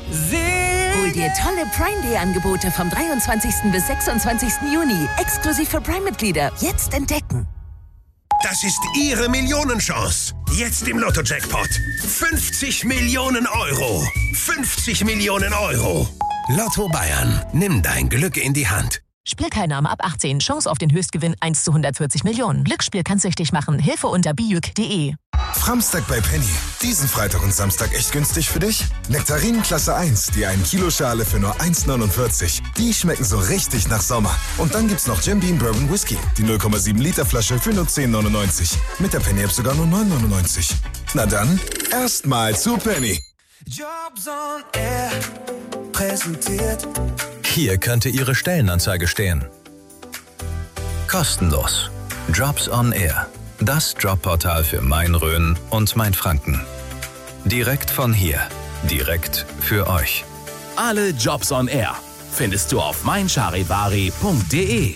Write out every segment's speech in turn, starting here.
Hol dir tolle Prime Day Angebote vom 23. bis 26. Juni. Exklusiv für Prime-Mitglieder. Jetzt entdecken. Das ist Ihre Millionenchance. Jetzt im Lotto-Jackpot. 50 Millionen Euro. 50 Millionen Euro. Lotto Bayern. Nimm dein Glück in die Hand. Spielteilnahme ab 18. Chance auf den Höchstgewinn 1 zu 140 Millionen. Glücksspiel kann süchtig machen. Hilfe unter bijuk.de. Framstag bei Penny. Diesen Freitag und Samstag echt günstig für dich? Nektarinen Klasse 1, die 1 Kilo Schale für nur 1,49. Die schmecken so richtig nach Sommer. Und dann gibt's noch Jim Beam Bourbon Whisky. Die 0,7 Liter Flasche für nur 10,99. Mit der Penny-App sogar nur 9,99. Na dann, erstmal zu Penny. Jobs on Air präsentiert. Hier könnte Ihre Stellenanzeige stehen. Kostenlos. Jobs on Air. Das Jobportal für Main-Rhön und Main-Franken. Direkt von hier. Direkt für euch. Alle Jobs on Air findest du auf meincharivari.de.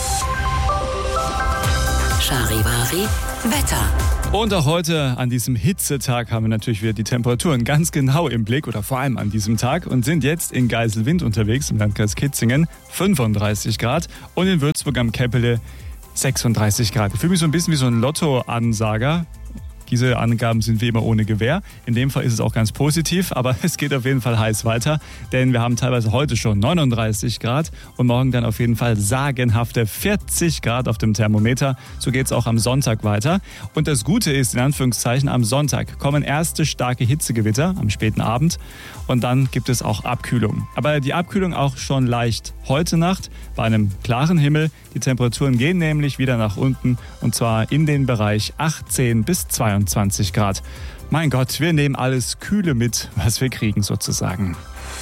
Charivari Wetter. Und auch heute an diesem Hitzetag haben wir natürlich wieder die Temperaturen ganz genau im Blick oder vor allem an diesem Tag und sind jetzt in Geiselwind unterwegs im Landkreis Kitzingen 35 Grad und in Würzburg am Käppele 36 Grad. Ich fühle mich so ein bisschen wie so ein Lotto-Ansager. Diese Angaben sind wie immer ohne Gewähr. In dem Fall ist es auch ganz positiv, aber es geht auf jeden Fall heiß weiter, denn wir haben teilweise heute schon 39 Grad und morgen dann auf jeden Fall sagenhafte 40 Grad auf dem Thermometer. So geht es auch am Sonntag weiter. Und das Gute ist, in Anführungszeichen, am Sonntag kommen erste starke Hitzegewitter am späten Abend und dann gibt es auch Abkühlung. Aber die Abkühlung auch schon leicht heute Nacht bei einem klaren Himmel. Die Temperaturen gehen nämlich wieder nach unten und zwar in den Bereich 18 bis 22 Grad. Mein Gott, wir nehmen alles Kühle mit, was wir kriegen sozusagen.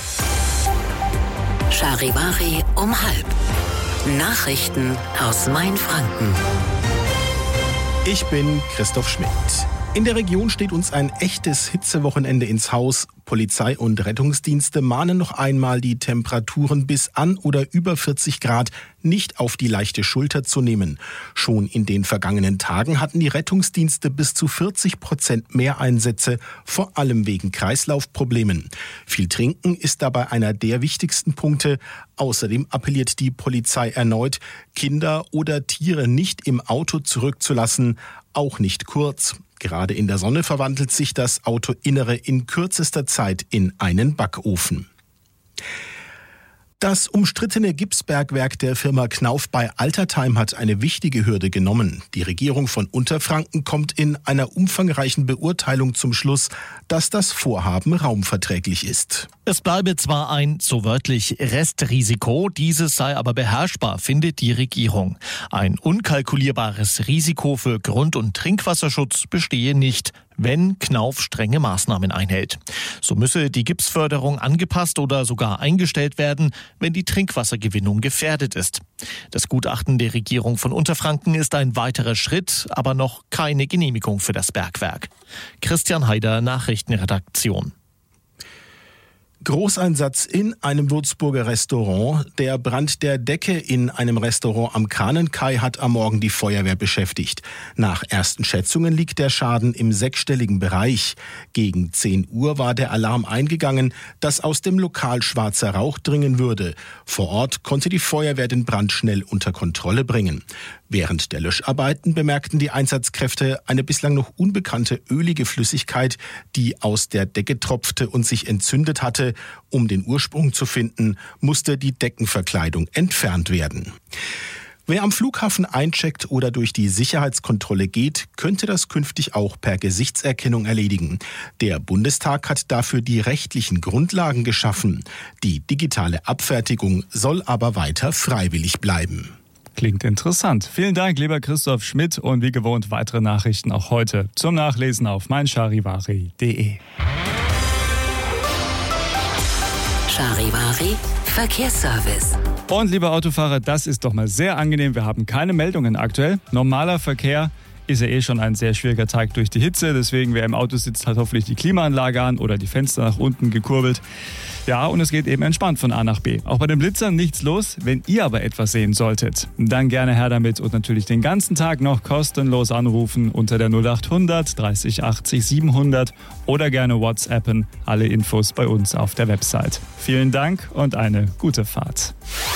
Charivari um 12:30. Nachrichten aus Main-Franken. Ich bin Christoph Schmidt. In der Region steht uns ein echtes Hitzewochenende ins Haus. Polizei und Rettungsdienste mahnen noch einmal, die Temperaturen bis an oder über 40 Grad nicht auf die leichte Schulter zu nehmen. Schon in den vergangenen Tagen hatten die Rettungsdienste bis zu 40% mehr Einsätze, vor allem wegen Kreislaufproblemen. Viel Trinken ist dabei einer der wichtigsten Punkte. Außerdem appelliert die Polizei erneut, Kinder oder Tiere nicht im Auto zurückzulassen, auch nicht kurz. Gerade in der Sonne verwandelt sich das Autoinnere in kürzester Zeit in einen Backofen. Das umstrittene Gipsbergwerk der Firma Knauf bei Altertheim hat eine wichtige Hürde genommen. Die Regierung von Unterfranken kommt in einer umfangreichen Beurteilung zum Schluss, dass das Vorhaben raumverträglich ist. Es bleibe zwar ein, so wörtlich, Restrisiko, dieses sei aber beherrschbar, findet die Regierung. Ein unkalkulierbares Risiko für Grund- und Trinkwasserschutz bestehe nicht, wenn Knauf strenge Maßnahmen einhält. So müsse die Gipsförderung angepasst oder sogar eingestellt werden, wenn die Trinkwassergewinnung gefährdet ist. Das Gutachten der Regierung von Unterfranken ist ein weiterer Schritt, aber noch keine Genehmigung für das Bergwerk. Christian Haider, Nachrichtenredaktion. Großeinsatz in einem Würzburger Restaurant. Der Brand der Decke in einem Restaurant am Kahnenkai hat am Morgen die Feuerwehr beschäftigt. Nach ersten Schätzungen liegt der Schaden im sechsstelligen Bereich. Gegen 10 Uhr war der Alarm eingegangen, dass aus dem Lokal schwarzer Rauch dringen würde. Vor Ort konnte die Feuerwehr den Brand schnell unter Kontrolle bringen. Während der Löscharbeiten bemerkten die Einsatzkräfte eine bislang noch unbekannte ölige Flüssigkeit, die aus der Decke tropfte und sich entzündet hatte. Um den Ursprung zu finden, musste die Deckenverkleidung entfernt werden. Wer am Flughafen eincheckt oder durch die Sicherheitskontrolle geht, könnte das künftig auch per Gesichtserkennung erledigen. Der Bundestag hat dafür die rechtlichen Grundlagen geschaffen. Die digitale Abfertigung soll aber weiter freiwillig bleiben. Klingt interessant. Vielen Dank, lieber Christoph Schmidt. Und wie gewohnt weitere Nachrichten auch heute zum Nachlesen auf meincharivari.de. Charivari Verkehrsservice. Und lieber Autofahrer, das ist doch mal sehr angenehm. Wir haben keine Meldungen aktuell. Normaler Verkehr ist ja schon ein sehr schwieriger Tag durch die Hitze. Deswegen, wer im Auto sitzt, hat hoffentlich die Klimaanlage an oder die Fenster nach unten gekurbelt. Ja, und es geht eben entspannt von A nach B. Auch bei den Blitzern nichts los. Wenn ihr aber etwas sehen solltet, dann gerne her damit und natürlich den ganzen Tag noch kostenlos anrufen unter der 0800 30 80 700 oder gerne WhatsAppen. Alle Infos bei uns auf der Website. Vielen Dank und eine gute Fahrt.